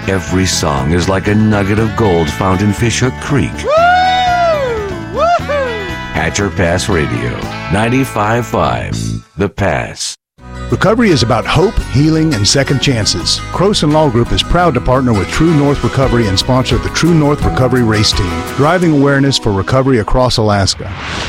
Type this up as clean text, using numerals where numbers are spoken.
Every song is like a nugget of gold found in Fishhook Creek. Hatcher Pass Radio, 95.5, The Pass. Recovery is about hope, healing, and second chances. Croson Law Group is proud to partner with True North Recovery and sponsor the True North Recovery Race Team, driving awareness for recovery across Alaska.